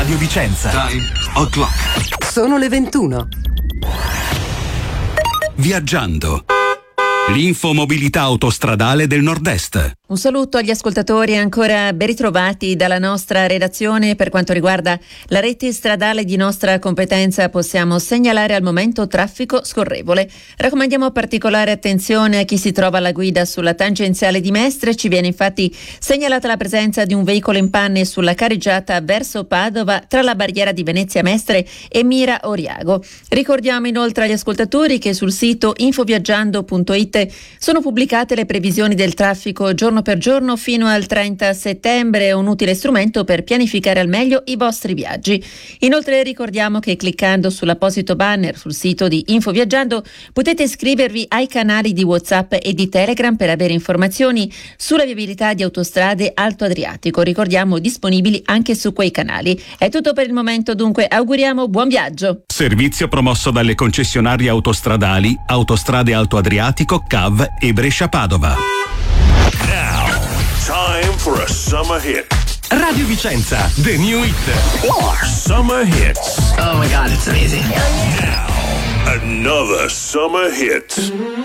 Radio Vicenza. Time o'clock. Sono le 21. Viaggiando. L'infomobilità autostradale del Nord-Est. Un saluto agli ascoltatori ancora ben ritrovati dalla nostra redazione. Per quanto riguarda la rete stradale di nostra competenza possiamo segnalare al momento traffico scorrevole. Raccomandiamo particolare attenzione a chi si trova alla guida sulla tangenziale di Mestre. Ci viene infatti segnalata la presenza di un veicolo in panne sulla carreggiata verso Padova tra la barriera di Venezia Mestre e Mira Oriago. Ricordiamo inoltre agli ascoltatori che sul sito infoviaggiando.it sono pubblicate le previsioni del traffico giorno per giorno fino al 30 settembre, un utile strumento per pianificare al meglio i vostri viaggi. Inoltre ricordiamo che cliccando sull'apposito banner sul sito di Infoviaggiando potete iscrivervi ai canali di WhatsApp e di Telegram per avere informazioni sulla viabilità di autostrade Alto Adriatico. Ricordiamo disponibili anche su quei canali. È tutto per il momento, dunque auguriamo buon viaggio. Servizio promosso dalle concessionarie autostradali Autostrade Alto Adriatico, CAV e Brescia-Padova. Now, time for a summer hit. Radio Vicenza, the new hit. Summer hits. Oh my God, it's amazing. Now, another summer hit.